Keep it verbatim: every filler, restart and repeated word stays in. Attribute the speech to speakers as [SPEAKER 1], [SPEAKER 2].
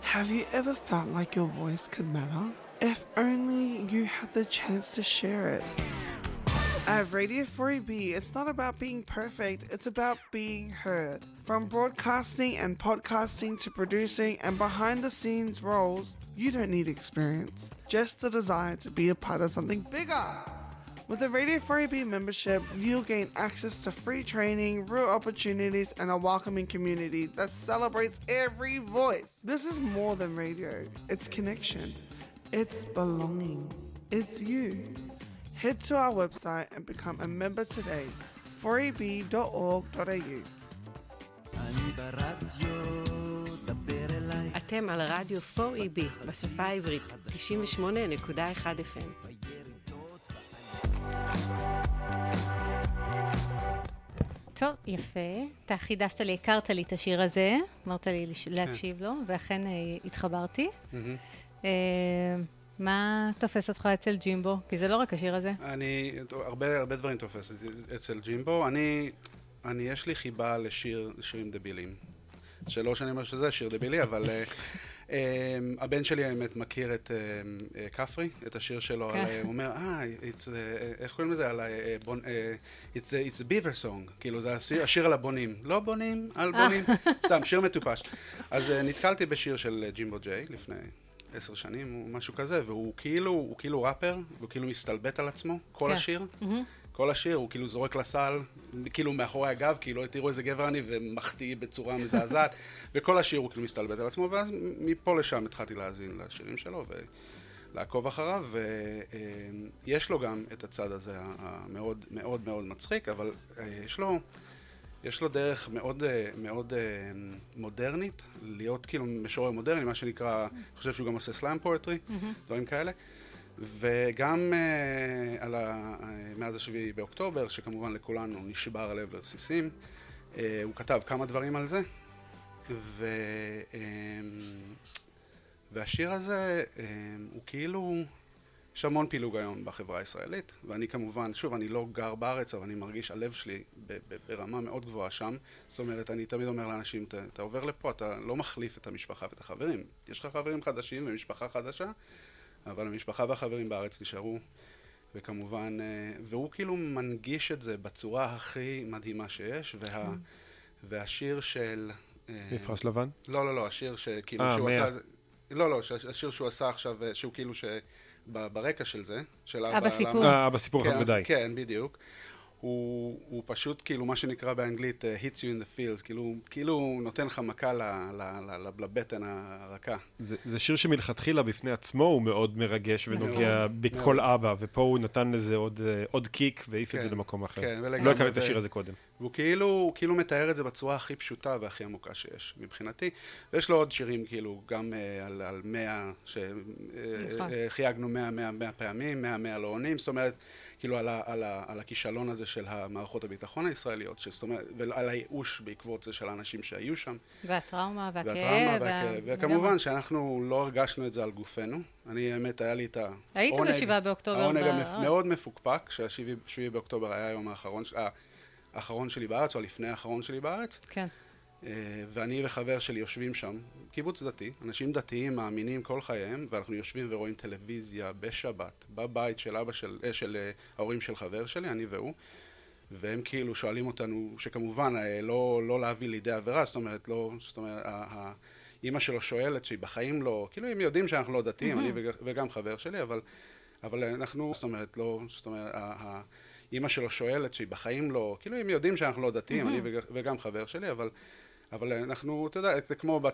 [SPEAKER 1] Have you ever felt like your voice could matter? If only you had the chance to share it. At Radio four E B, it's not about being perfect, it's about being heard. From broadcasting and podcasting to producing and behind the scenes roles, you don't need experience, just the desire to be a part of something bigger. With a Radio four E B membership, you'll gain access to free training, real opportunities, and a welcoming community that celebrates every voice. This is more than radio. It's connection. It's belonging. It's you. Head to our website and become a member today. four e b dot org dot a u.
[SPEAKER 2] אתם על הרדיו פור אי בי בשפה העברית, תשעים ושמונה נקודה אחת אף אם.
[SPEAKER 3] טוב, יפה. אתה חידשת לי, הכרת לי את השיר הזה, אמרת לי להקשיב לו, ואכן התחברתי. מה תופס אותך אצל ג'ימבו? כי זה לא רק השיר הזה.
[SPEAKER 4] אני, הרבה, הרבה דברים תופס אצל ג'ימבו. אני, אני, יש לי חיבה לשיר, לשירים דבילים. שלא שאני אומר שזה שיר דבילי, אבל הבן שלי האמת מכיר את כפרי, את השיר שלו, הוא אומר, אה, איך קוראים לזה? It's a beaver song, כאילו זה השיר על הבונים. לא בונים, על בונים, סתם, שיר מטופש. אז נתקלתי בשיר של ג'ימבו ג'יי לפני עשר שנים, או משהו כזה, והוא כאילו, הוא כאילו ראפר, והוא כאילו מסתלבט על עצמו, כל השיר. כל השיר, הוא כאילו זורק לסל, כאילו מאחורי הגב, כאילו תראו איזה גבר אני ומחטיא בצורה מזעזעת, וכל השיר הוא כאילו מסתלבט על עצמו, ואז מפה לשם התחלתי להאזין לשירים שלו ולעקוב אחריו, ויש לו גם את הצד הזה המאוד מאוד מאוד מצחיק, אבל יש לו, יש לו דרך מאוד מאוד מודרנית, להיות כאילו משורר מודרני, מה שנקרא, אני חושב שהוא גם עושה סלאם פואטרי, דברים כאלה. וגם uh, על ה... מאז השביעי באוקטובר, שכמובן לכולנו נשבר הלב לרסיסים, uh, הוא כתב כמה דברים על זה, ו... uh, והשיר הזה uh, הוא כאילו, יש המון פילוג היום בחברה הישראלית, ואני כמובן, שוב, אני לא גר בארץ, אבל אני מרגיש הלב שלי ב- ב- ברמה מאוד גבוהה שם. זאת אומרת, אני תמיד אומר לאנשים, אתה, אתה עובר לפה, אתה לא מחליף את המשפחה ואת החברים. יש לך חברים חדשים ומשפחה חדשה, אבל המשפחה והחברים בארץ נשארו, וכמובן, והוא כאילו מנגיש את זה בצורה הכי מדהימה שיש, וה, והשיר של...
[SPEAKER 5] מפרש לבן?
[SPEAKER 4] לא, לא, לא, השיר שכאילו שהוא עשה... לא, לא, השיר שהוא עשה עכשיו, שהוא כאילו שברקע של זה, של
[SPEAKER 3] אבא סיפור.
[SPEAKER 5] אבא סיפור אחד ודאי.
[SPEAKER 4] כן, בדיוק. הוא, הוא פשוט, כאילו, מה שנקרא באנגלית, uh, hits you in the fields, כאילו, כאילו נותן לך מכה ל, ל, ל, לבטן הרכה. זה,
[SPEAKER 5] זה שיר שמלכתחילה בפני עצמו הוא מאוד מרגש ונוגע בכל אבא, ופה הוא נתן לזה עוד, עוד קיק והעיף כן, את זה למקום אחר. כן, לא הכרתי את השיר הזה קודם.
[SPEAKER 4] והוא כאילו, הוא כאילו מתאר את זה בצורה הכי פשוטה והכי עמוקה שיש, מבחינתי. ויש לו עוד שירים, כאילו, גם uh, על, על מאה, שחייגנו מאה, מאה, מאה פעמים, מאה, מאה לא עונים, זאת אומרת, כאילו על, ה, על, ה, על הכישלון הזה של המערכות הביטחון הישראליות, שזאת אומרת, ועל הייאוש בעקבות זה של האנשים שהיו שם.
[SPEAKER 3] והטראומה והכאב.
[SPEAKER 4] והטראומה והכאב. וכמובן שאנחנו לא הרגשנו את זה על גופנו. אני, האמת, היה לי את העונג.
[SPEAKER 3] היית בשבעה באוקטובר.
[SPEAKER 4] העונג מאוד מפוקפק, שהשביעי באוקטובר היה היום האחרון, האחרון שלי בארץ, או לפני האחרון שלי בארץ.
[SPEAKER 3] כן.
[SPEAKER 4] ואני וחבר שלי יושבים שם, קיבוץ דתי, אנשים דתיים מאמינים כל חייהם, ואנחנו יושבים ורואים טלוויזיה בשבת, בבית של אבא של, של ההורים של חבר שלי, אני והוא, והם כאילו שואלים אותנו, שכמובן לא, לא להביא לידי עבירה, זאת אומרת, לא, זאת אומרת, האמא שלו שואלת שהיא בחיים לא, כאילו הם יודעים שאנחנו לא דתיים, אני וגם חבר שלי, אבל, אבל אנחנו, זאת אומרת, לא, זאת אומרת, האמא שלו שואלת שהיא בחיים לא, כאילו הם יודעים שאנחנו לא דתיים, אני וגם חבר שלי, אבל אבל אנחנו, אתה יודע, זה כמו